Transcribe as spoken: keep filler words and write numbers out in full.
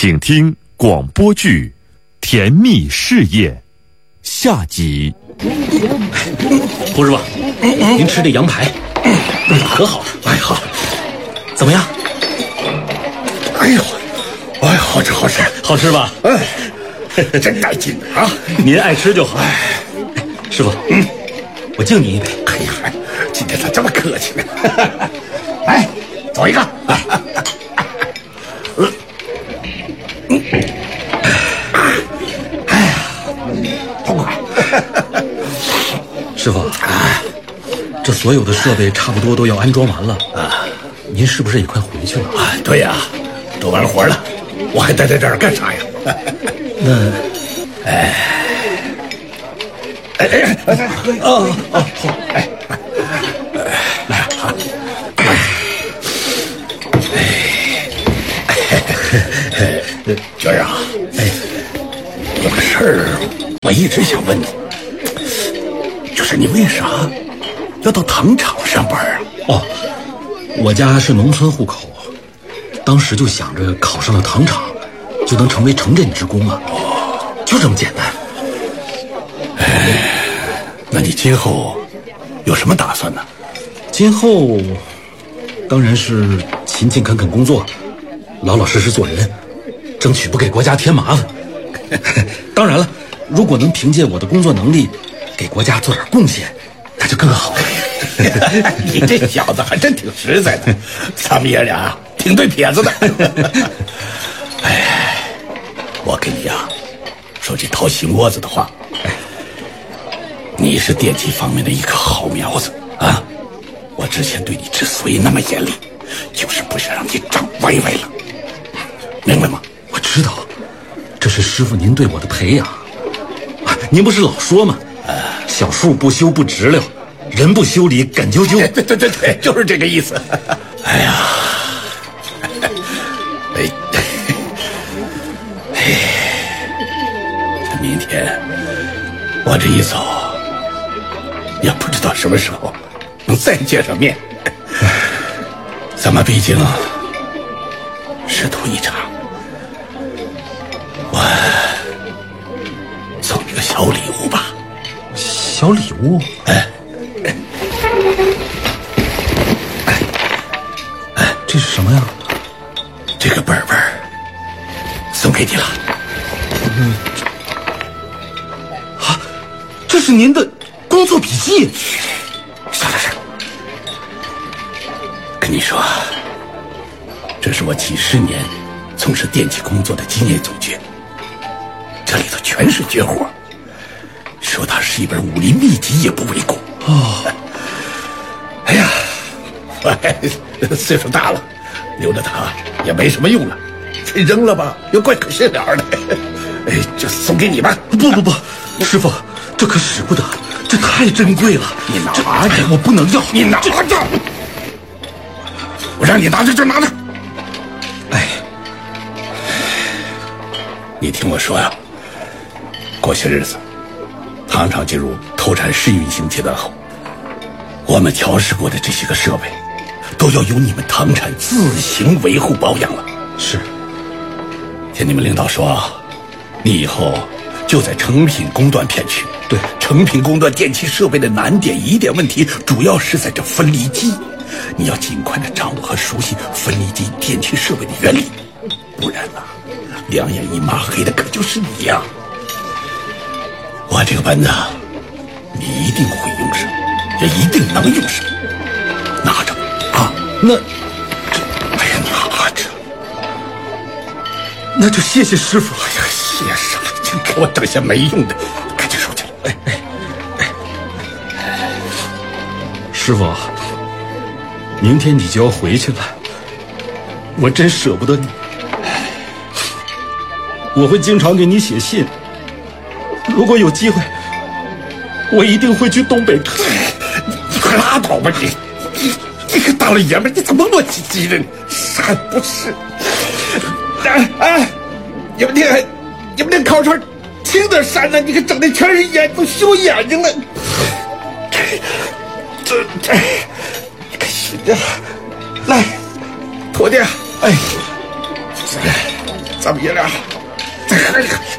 请听广播剧《甜蜜事业》下集。 胡师傅，您吃这羊排可好了。 哎好， 怎么样？ 哎呦，哎，好吃好吃， 好吃吧？ 哎，真带劲啊！ 您爱吃就好。哎，师傅，嗯，我敬你一杯。 哎呀，今天咋这么客气呢？来，走一个。嗯嗯，哎呀，痛快！ 师傅，这所有的设备差不多都要安装完了啊，您是不是也快回去了？ 啊，对呀，都完活了，我还待在这儿干啥呀？ 那，哎， 哎哎哎，哦哦好，哎，来好，哎，娟儿啊，哎，有个事儿我一直想问你，就是你为啥要到糖厂上班啊？ 哦，我家是农村户口，当时就想着考上了糖厂，就能成为城镇职工了。哦，就这么简单。 哎，那你今后有什么打算呢？ 今后当然是勤勤恳恳工作，老老实实做人，争取不给国家添麻烦。当然了，如果能凭借我的工作能力给国家做点贡献，那就更好了。 你这小子还真挺实在的，咱们爷俩挺对撇子的。哎，我跟你呀说句掏心窝子的话，你是电机方面的一颗好苗子啊！我之前对你之所以那么严厉，就是不想让你长歪歪了，明白吗？ 我知道，这是师傅您对我的培养。啊，您不是老说吗？呃，小树不修不直溜，人不修理梗啾啾。 对对对对，就是这个意思。哎呀，哎，哎，这明天我这一走，也不知道什么时候能再见上面。咱们毕竟师徒一场，我送你个小礼物吧。 小礼物？ 哎， 哎，这是什么呀？ 这个本本送给你了。 嗯，啊，这是您的工作笔记。 算了算了，跟你说，这是我几十年从事电气工作的经验总结，这里头全是绝活，说它是一本武林秘籍也不为过。哦，哎呀，我岁数大了，留着它也没什么用了，扔了吧又怪可惜了的。哎，就送给你吧。 不不不，师傅，这可使不得，这太珍贵了。 你拿着， 我不能要。 你拿着，我让你拿着就拿着。哎，你听我说呀，过些日子糖厂进入投产试运行阶段后，我们调试过的这些个设备都要由你们糖产自行维护保养了。 是， 听你们领导说，你以后就在成品供断片区。 对， 成品供断电气设备的难点疑点问题主要是在这分离机，你要尽快的掌握和熟悉分离机电气设备的原理，不然呢、啊、两眼一抹黑的可就是你呀、啊。我这个本子你一定会用上，也一定能用上，拿着啊。 那哎呀，拿着， 那就谢谢师傅。 哎呀，谢啥？净给我整些没用的，赶紧收起来。哎哎哎， 师傅，明天你就要回去了，我真舍不得你。我会经常给你写信，如果有机会，我一定会去东北看。 你你快拉倒吧你！你你个大老爷们，你咋磨磨唧唧的呢？啥也不是。哎哎，你们那个你们那烤串听点山呢，你可整的全是眼，都修眼睛了。这这，你可行啊！来，徒弟，哎， 咱们爷俩再喝一个。